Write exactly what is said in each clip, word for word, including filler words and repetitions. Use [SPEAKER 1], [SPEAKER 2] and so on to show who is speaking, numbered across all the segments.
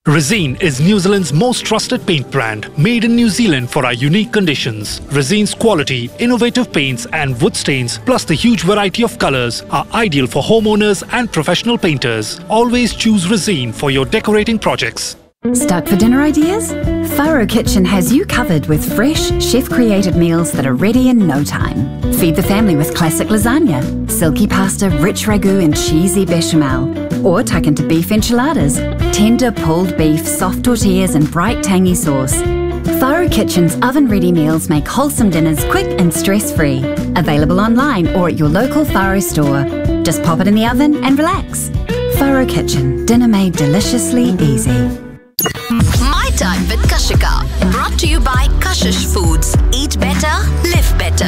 [SPEAKER 1] Resene is New Zealand's most trusted paint brand, made in New Zealand for our unique conditions. Resene's quality, innovative paints and wood stains, plus the huge variety of colors, are ideal for homeowners and professional painters. Always choose Resene for your decorating projects.
[SPEAKER 2] Stuck for dinner ideas? Faro Kitchen has you covered with fresh, chef-created meals that are ready in no time. Feed the family with classic lasagna, silky pasta, rich ragu and cheesy bechamel. Or tuck into beef enchiladas, tender pulled beef, soft tortillas and bright tangy sauce. Faro Kitchen's oven-ready meals make wholesome dinners quick and stress-free. Available online or at your local Faro store. Just pop it in the oven and relax. Faro Kitchen, dinner made deliciously easy.
[SPEAKER 3] My Time with Kashika, brought to you by Kashish Foods. Eat better, live better.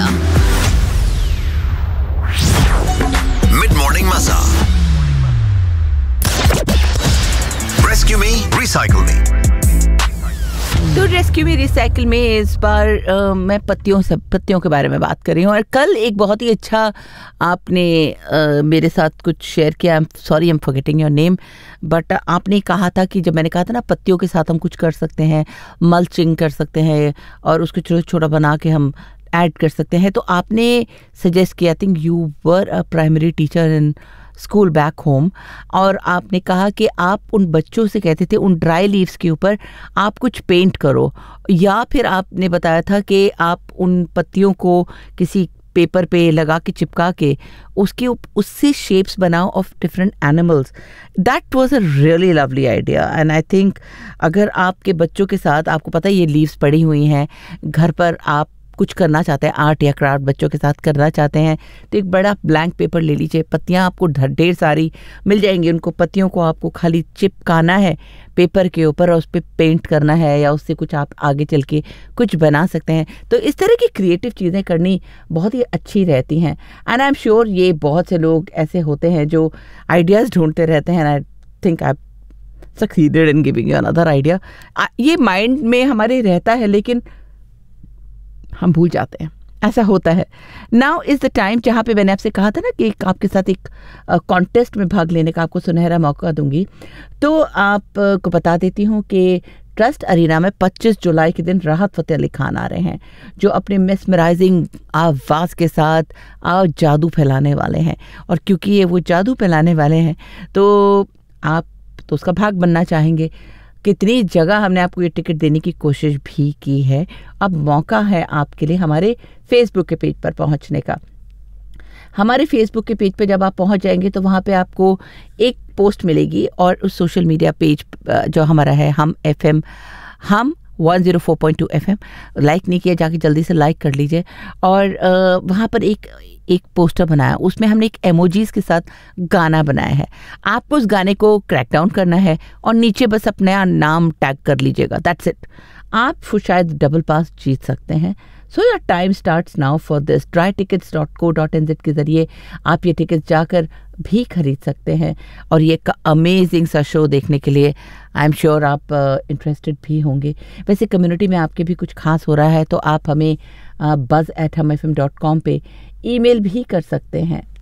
[SPEAKER 4] Mid-morning Mazza. Rescue me, recycle me.
[SPEAKER 5] तो rescue मी recycle में इस बार आ, मैं पत्तियों से पत्तियों के बारे में बात कर रही हूँ। और कल एक बहुत ही अच्छा आपने आ, मेरे साथ कुछ शेयर किया। I am sorry, I am forgetting your name, but आपने कहा था कि जब मैंने कहा था ना पत्तियों के साथ हम कुछ कर सकते हैं, मल्चिंग कर सकते हैं और उसको छोटा छोटा बना के हम ऐड कर सकते हैं, तो आपने सजेस्ट किया, I think you were a primary teacher in school back home, और आपने कहा कि आप उन बच्चों से कहते थे उन ड्राई लीव्स के ऊपर आप कुछ पेंट करो, या फिर आपने बताया था कि आप उन पत्तियों को किसी पेपर पे लगा के चिपका के उसके उससे शेप्स बनाओ of different animals. That was a really lovely idea and I think अगर आपके बच्चों के साथ, आपको पता है ये लीव्स पड़ी हुई हैं घर पर, आप कुछ करना चाहते हैं, आर्ट या क्राफ्ट बच्चों के साथ करना चाहते हैं, तो एक बड़ा ब्लैंक पेपर ले लीजिए. पत्तियां आपको ढेर सारी मिल जाएंगी. उनको पत्तियों को आपको खाली चिपकाना है पेपर के ऊपर और उस पर पेंट करना है, या उससे कुछ आप आगे चल के कुछ बना सकते हैं. तो इस तरह की क्रिएटिव चीज़ें करनी बहुत ही अच्छी रहती हैं. एंड आई एम श्योर ये बहुत से लोग ऐसे होते हैं जो आइडियाज़ ढूंढते रहते हैं. And I think I succeeded in giving you another idea. ये माइंड में हमारे रहता है लेकिन हम भूल जाते हैं, ऐसा होता है. नाउ इज़ द टाइम जहाँ पे मैंने आपसे कहा था ना कि आपके साथ एक कॉन्टेस्ट uh, में भाग लेने का आपको सुनहरा मौका दूंगी. तो आपको uh, बता देती हूँ कि ट्रस्ट अरीना में पच्चीस जुलाई के दिन राहत फ़तेह अली खान आ रहे हैं, जो अपने मेस्मराइजिंग आवाज़ के साथ आ जादू फैलाने वाले हैं. और क्योंकि ये वो जादू फैलाने वाले हैं तो आप तो उसका भाग बनना चाहेंगे. कितनी जगह हमने आपको ये टिकट देने की कोशिश भी की है. अब मौका है आपके लिए हमारे फेसबुक के पेज पर पहुंचने का. हमारे फेसबुक के पेज पे जब आप पहुंच जाएंगे तो वहाँ पे आपको एक पोस्ट मिलेगी, और उस सोशल मीडिया पेज जो हमारा है हम एफ एम हम one zero four point two F M, like नहीं किया जाके जल्दी से लाइक कर लीजिए. और वहाँ पर एक एक पोस्टर बनाया, उसमें हमने एक एमोजीज के साथ गाना बनाया है. आपको उस गाने को क्रैक डाउन करना है और नीचे बस अपना नाम टैग कर लीजिएगा. That's it. आप शायद डबल पास जीत सकते हैं. So your time starts now for this. Try tickets dot co dot N Z के ज़रिए आप ये टिकट जाकर भी खरीद सकते हैं. और ये अमेजिंग सा शो देखने के लिए आई एम श्योर आप इंटरेस्टेड uh, भी होंगे. वैसे कम्युनिटी में आपके भी कुछ खास हो रहा है तो आप हमें बज़ एट हम एफ एम डॉट कॉम पे ईमेल भी कर सकते हैं.